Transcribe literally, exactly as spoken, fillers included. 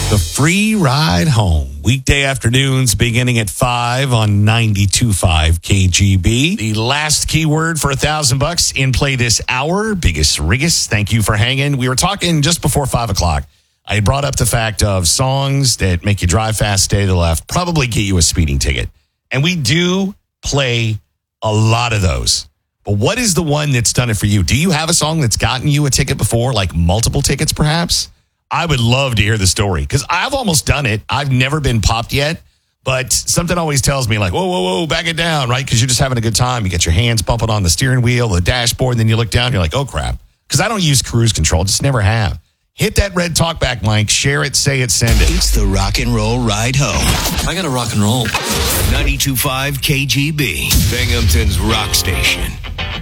The free ride home. Weekday afternoons beginning at five on ninety-two point five K G B. The last keyword for a thousand bucks in play this hour. Biggest Riggis, thank you for hanging. We were talking just before five o'clock. I had brought up the fact of songs that make you drive fast, stay to the left, probably get you a speeding ticket. And we do play a lot of those. But what is the one that's done it for you? Do you have a song that's gotten you a ticket before, like multiple tickets perhaps? I would love to hear the story because I've almost done it. I've never been popped yet, but something always tells me like, whoa, whoa, whoa, back it down, right? Because you're just having a good time. You get your hands bumping on the steering wheel, the dashboard, and then you look down, you're like, oh, crap. Because I don't use cruise control, just never have. Hit that red talkback mic, share it, say it, send it. It's the rock and roll ride home. I got to rock and roll. ninety-two point five K G B, Binghamton's rock station.